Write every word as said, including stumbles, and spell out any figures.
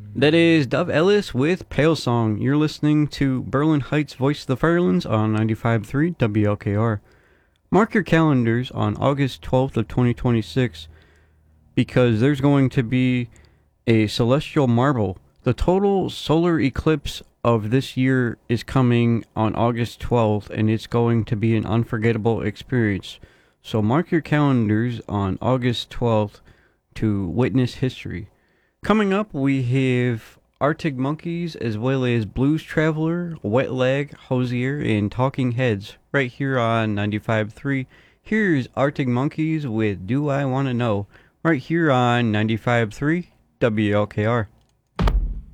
That is Dove Ellis with Pale Song. You're listening to Berlin Heights Voice of the Firelands on ninety-five point three W L K R. Mark your calendars on August twelfth of twenty twenty-six because there's going to be a celestial marble. The total solar eclipse of this year is coming on August twelfth, and it's going to be an unforgettable experience. So mark your calendars on August twelfth to witness history. Coming up, we have Arctic Monkeys as well as Blues Traveler, Wet Leg, Hosier, and Talking Heads right here on ninety-five point three. Here's Arctic Monkeys with Do I Want to Know right here on ninety-five point three W L K R.